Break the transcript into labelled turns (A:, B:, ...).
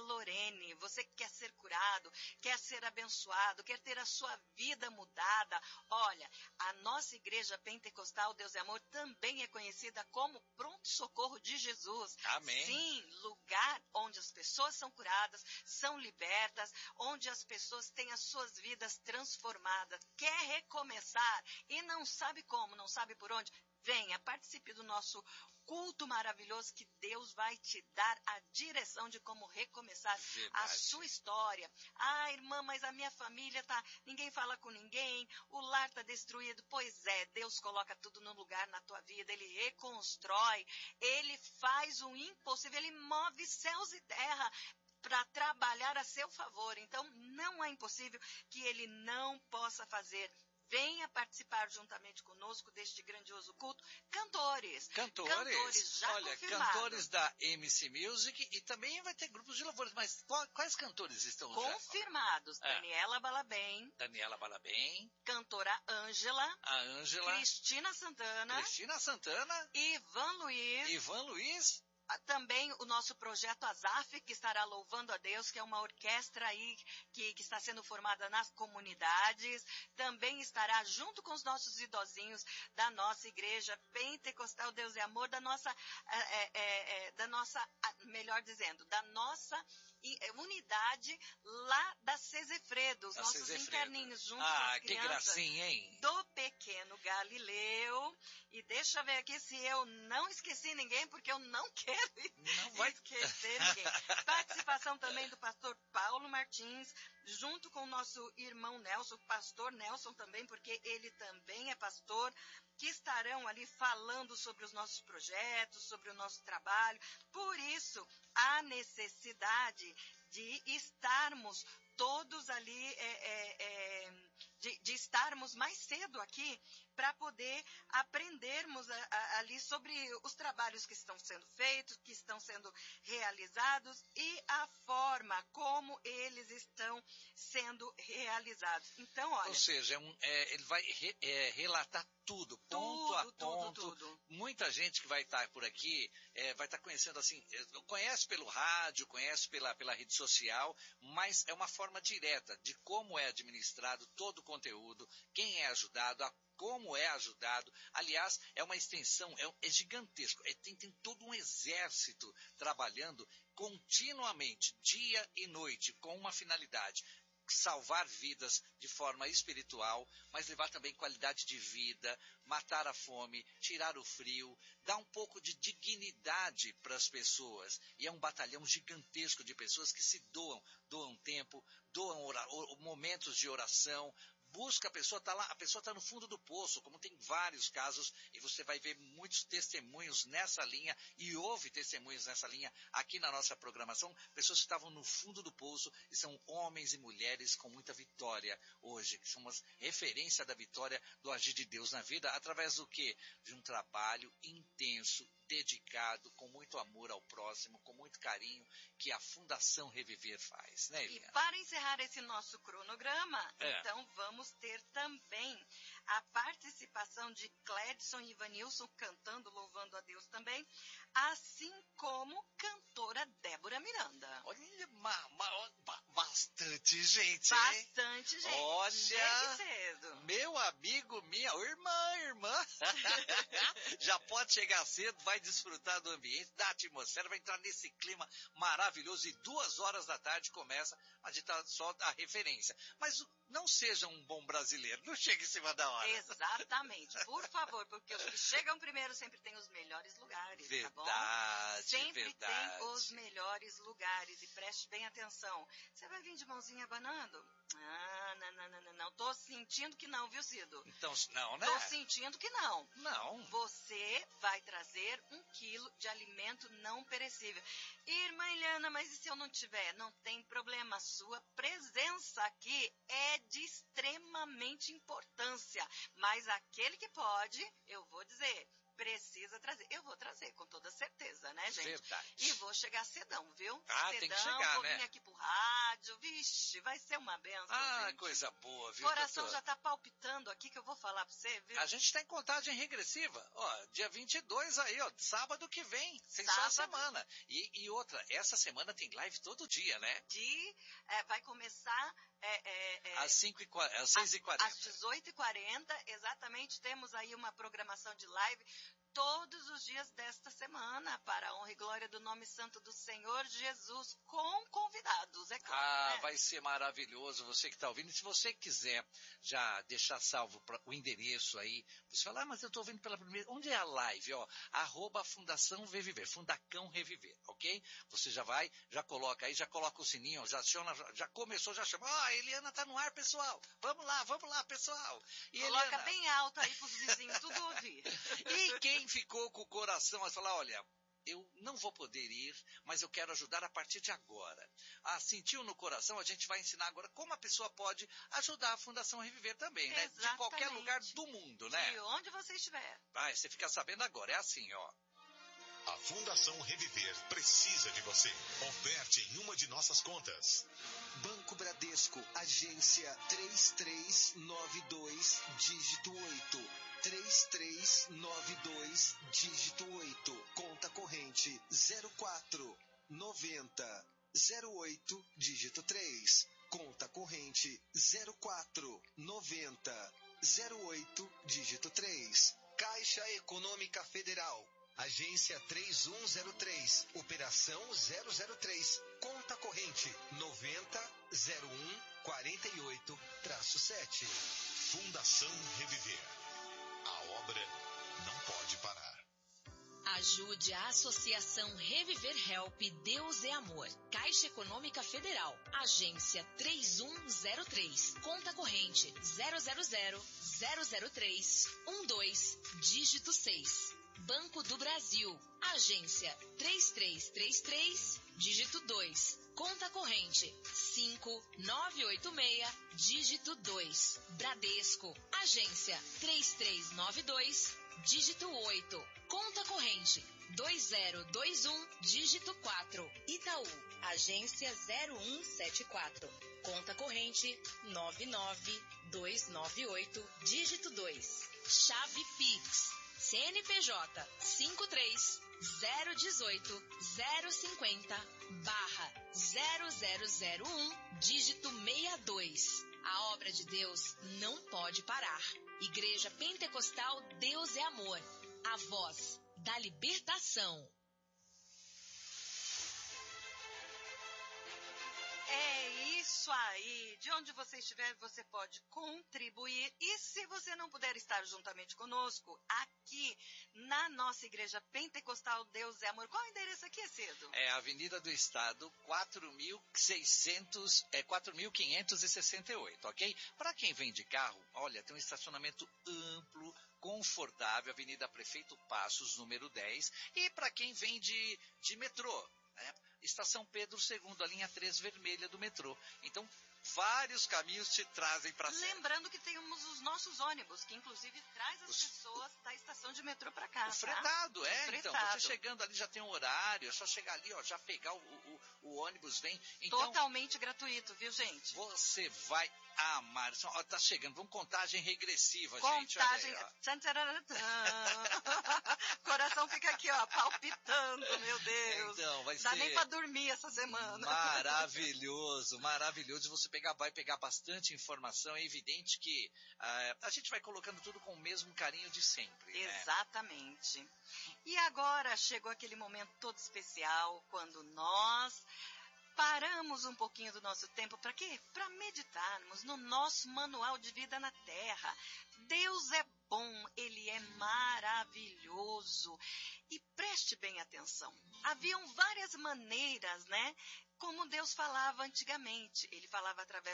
A: Lorene, você que quer ser curado, quer ser abençoado, quer ter a sua vida mudada, olha, a nossa igreja pentecostal Deus é Amor também é conhecida como pronto-socorro de Jesus.
B: Amém.
A: Sim, lugar onde as pessoas são curadas, são libertas, onde as pessoas têm as suas vidas transformadas. Quer recomeçar e não sabe como, não sabe por onde? Venha, participe do nosso culto maravilhoso que Deus vai te dar a direção de como recomeçar a sua história. Ah, irmã, mas a minha família ninguém fala com ninguém, o lar está destruído. Pois é, Deus coloca tudo no lugar na tua vida, Ele reconstrói, Ele faz o impossível, Ele move céus e terra para trabalhar a seu favor. Então, não é impossível que Ele não possa fazer. Venha participar juntamente conosco deste grandioso culto. Cantores já
B: olha,
A: confirmados.
B: Cantores da MC Music e também vai ter grupos de louvores. Mas quais cantores estão
A: confirmados?
B: Já?
A: Daniela Balabem. Cantora Ângela.
B: A Ângela.
A: Cristina Santana. Ivan Luiz. Também o nosso projeto Azaf, que estará louvando a Deus, que é uma orquestra aí que está sendo formada nas comunidades. Também estará junto com os nossos idosinhos da nossa igreja pentecostal Deus é Amor, da nossa unidade lá da Cesefredo, os nossos interninhos juntos com as crianças.
B: Que gracinha, hein?
A: Do Pequeno Galileu. E deixa eu ver aqui se eu não esqueci ninguém, porque eu não quero esquecer ninguém. Participação também do pastor Paulo Martins, junto com o nosso irmão Nelson, o pastor Nelson também, porque ele também é pastor, que estarão ali falando sobre os nossos projetos, sobre o nosso trabalho. Por isso, a necessidade de estarmos todos ali, de estarmos mais cedo aqui, para poder aprendermos ali sobre os trabalhos que estão sendo feitos, que estão sendo realizados e a forma como eles estão sendo realizados. Então, olha...
B: Ou seja, ele vai relatar tudo, ponto a ponto.
A: Tudo.
B: Muita gente que vai estar por aqui vai estar conhecendo assim, conhece pelo rádio, conhece pela rede social, mas é uma forma direta de como é administrado todo o conteúdo, quem é ajudado, como é ajudado. Aliás, é uma extensão, é gigantesco. Tem todo um exército trabalhando continuamente, dia e noite, com uma finalidade: salvar vidas de forma espiritual, mas levar também qualidade de vida, matar a fome, tirar o frio, dar um pouco de dignidade para as pessoas. E é um batalhão gigantesco de pessoas que se doam tempo, doam momentos de oração. Busca, a pessoa está no fundo do poço, como tem vários casos, e você vai ver muitos testemunhos nessa linha, e houve testemunhos nessa linha aqui na nossa programação, pessoas que estavam no fundo do poço, e são homens e mulheres com muita vitória hoje, que são uma referência da vitória do agir de Deus na vida, através do quê? De um trabalho intenso, dedicado, com muito amor ao próximo, com muito carinho, que a Fundação Reviver faz, né, Eliana?
A: E para encerrar esse nosso cronograma, então vamos ter também a participação de Cledson e Ivanilson cantando, louvando a Deus também, assim como cantora Débora Miranda.
B: Olha, bastante gente,
A: Bastante gente.
B: Olha,
A: cedo.
B: Meu amigo, minha irmã, já pode chegar cedo, vai desfrutar do ambiente, da atmosfera, vai entrar nesse clima maravilhoso, e 2h da tarde começa a ditar só a referência. Mas não seja um bom brasileiro, não chegue em cima da hora.
A: Exatamente, por favor, porque os que chegam primeiro sempre tem os melhores lugares,
B: verdade,
A: tá bom? Sempre
B: verdade.
A: tem os melhores lugares, e preste bem atenção. Você vai vir de mãozinha abanando? Não, tô sentindo que não, viu, Cido?
B: Então, não, né?
A: Tô sentindo que não.
B: Não.
A: Você vai trazer 1 quilo de alimento não perecível. Irmã Eliana, mas e se eu não tiver? Não tem problema, a sua presença aqui é de extremamente importância. Mas aquele que pode, eu vou dizer, Precisa trazer. Eu vou trazer, com toda certeza, né, gente?
B: Verdade.
A: E vou chegar cedão, viu?
B: Ah,
A: cedão,
B: tem que chegar,
A: vou
B: né?
A: vir aqui pro rádio. Vixe, vai ser uma benção, gente.
B: Coisa boa, viu,
A: O coração
B: doutor?
A: já tá palpitando aqui, que eu vou falar pra você, viu?
B: A gente tá em contagem regressiva. Ó, dia 22 aí, ó, sábado que vem. Tem só a semana. E outra, essa semana tem live todo dia, né?
A: Vai começar...
B: às 6h40.
A: Às 18h40, exatamente, temos aí uma programação de live todos os dias desta semana, para a honra e glória do nome santo do Senhor Jesus, com convidados, é claro. Né?
B: Vai ser maravilhoso, você que está ouvindo. E se você quiser já deixar salvo o endereço aí, você fala, mas eu estou ouvindo pela primeira... Onde é a live? Ó, @Fundação Reviver, Fundacão Reviver, ok? Você já vai, já coloca aí, já coloca o sininho, já aciona, já começou, já chama. A Eliana tá no ar, pessoal. Vamos lá, pessoal. E
A: coloca
B: Eliana...
A: bem alto aí pros vizinhos tudo ouvir.
B: E quem ficou com o coração a falar, olha, eu não vou poder ir, mas eu quero ajudar a partir de agora. Sentiu no coração, a gente vai ensinar agora como a pessoa pode ajudar a Fundação Reviver também, né?
A: Exatamente.
B: De qualquer lugar do mundo, né?
A: De onde você estiver.
B: Você fica sabendo agora, é assim, ó.
C: A Fundação Reviver precisa de você. Oferte em uma de nossas contas.
D: Banco Bradesco, agência 3392, dígito 8. 3392, dígito 8. Conta corrente 049008, dígito 3. Conta corrente 049008, dígito 3. Caixa Econômica Federal. Agência 3103, operação 003, conta corrente 900148-7.
C: Fundação Reviver. A obra não pode parar.
E: Ajude a Associação Reviver Help Deus é Amor. Caixa Econômica Federal. Agência 3103. Conta corrente 000-003-12, dígito 6. Banco do Brasil. Agência 3333, dígito 2. Conta corrente 5986, dígito 2. Bradesco. Agência 3392, dígito 8. Conta corrente 2021, dígito 4. Itaú. Agência 0174. Conta corrente 99298, dígito 2. Chave Pix. CNPJ 53-018-050-0001, dígito 62. A obra de Deus não pode parar. Igreja Pentecostal Deus é Amor. A voz da libertação.
A: É isso aí. De onde você estiver, você pode contribuir. E se você não puder estar juntamente conosco, aqui na nossa Igreja Pentecostal Deus é Amor. Qual é o endereço aqui, Cedo?
B: É Avenida do Estado, 4.568, ok? Para quem vem de carro, olha, tem um estacionamento amplo, confortável, Avenida Prefeito Passos, número 10. E para quem vem de metrô, Estação Pedro II, a linha 3 vermelha do metrô. Então, vários caminhos te trazem para cá.
A: Lembrando que temos os nossos ônibus, que inclusive traz as pessoas da estação de metrô para cá.
B: O fretado,
A: tá?
B: Então, você chegando ali já tem um horário, é só chegar ali, ó, já pegar o ônibus, vem. Então,
A: totalmente gratuito, viu, gente?
B: Você vai amar. Ó, tá chegando, vamos contagem regressiva, gente.
A: Contagem. Coração fica aqui, ó, palpitando, meu Deus.
B: Então, vai
A: Dá
B: ser
A: nem pra dormir essa semana.
B: Maravilhoso, maravilhoso. Você vai pegar bastante informação. É evidente que a gente vai colocando tudo com o mesmo carinho de sempre.
A: Exatamente. E agora chegou aquele momento todo especial, quando nós paramos um pouquinho do nosso tempo. Para quê? Para meditarmos no nosso manual de vida na Terra. Deus é bom, Ele é maravilhoso. E preste bem atenção. Haviam várias maneiras, né? Como Deus falava antigamente. Ele falava através